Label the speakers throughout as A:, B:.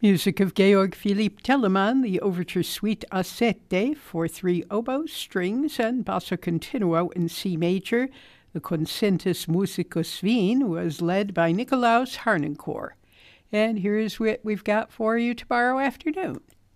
A: Music of Georg Philipp Telemann, the Overture Suite à 7 for 3 oboes, strings, and basso continuo in C major. The Concertus Musicus Wien was led by Nikolaus Harnoncourt. And here's what we've got for you tomorrow afternoon.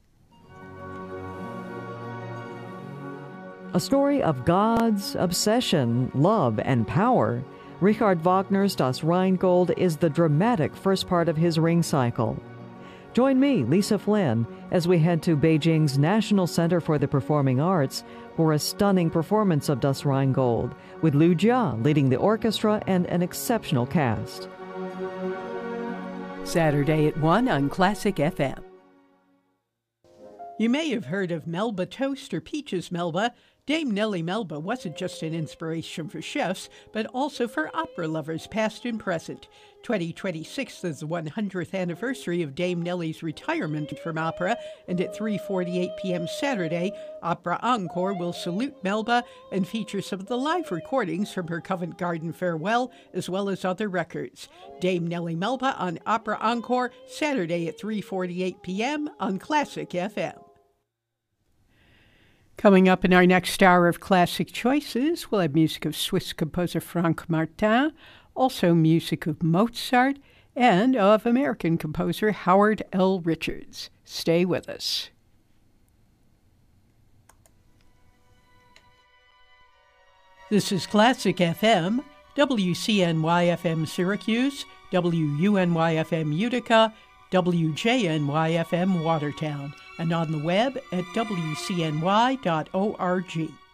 B: A story of gods, obsession, love, and power. Richard Wagner's Das Rheingold is the dramatic first part of his Ring cycle. Join me, Lisa Flynn, as we head to Beijing's National Center for the Performing Arts for a stunning performance of Das Rheingold, with Liu Jia leading the orchestra and an exceptional cast.
A: Saturday at 1 on Classic FM. You may have heard of Melba Toast or Peaches Melba. Dame Nellie Melba wasn't just an inspiration for chefs, but also for opera lovers past and present. 2026 is the 100th anniversary of Dame Nellie's retirement from opera, and at 3:48 p.m. Saturday, Opera Encore will salute Melba and feature some of the live recordings from her Covent Garden farewell, as well as other records. Dame Nellie Melba on Opera Encore, Saturday at 3:48 p.m. on Classic FM. Coming up in our next hour of Classic Choices, we'll have music of Swiss composer Franck Martin, also music of Mozart, and of American composer Howard L. Richards. Stay with us. This is Classic FM, WCNY-FM Syracuse, WUNY-FM Utica, WJNY-FM Watertown, and on the web at WCNY.org.